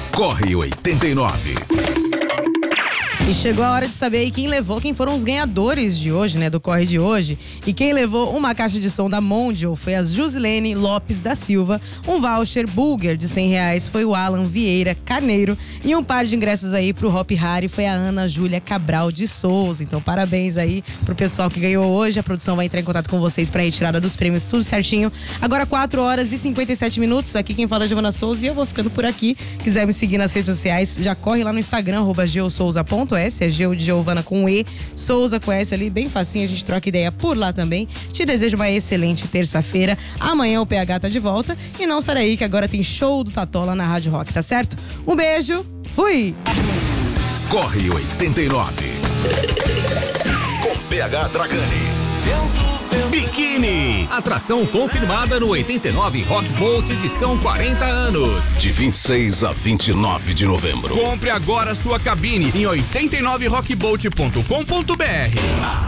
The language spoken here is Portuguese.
Corre 89. E chegou a hora de saber aí quem foram os ganhadores de hoje, né, do Corre de hoje. E quem levou uma caixa de som da Mondial foi a Jusilene Lopes da Silva. Um voucher Bulger de R$100 foi o Alan Vieira Carneiro. E um par de ingressos aí pro Hop Hari foi a Ana Júlia Cabral de Souza. Então parabéns aí pro pessoal que ganhou hoje. A produção vai entrar em contato com vocês pra retirada dos prêmios, tudo certinho. Agora 4h57. Aqui quem fala é Giovana Souza e eu vou ficando por aqui. Quiser me seguir nas redes sociais, já corre lá no Instagram, @geosouza.s. É Geo de Giovana com E, Souza com S ali, bem facinho, a gente troca ideia por lá também. Te desejo uma excelente terça-feira. Amanhã o PH tá de volta e não sai aí que agora tem show do Tatola na Rádio Rock, tá certo? Um beijo, fui! Corre 89. Com PH Dragani. Biquíni, atração confirmada no 89 Rock Bolt edição 40 anos. De 26 a 29 de novembro. Compre agora sua cabine em 89rockbolt.com.br.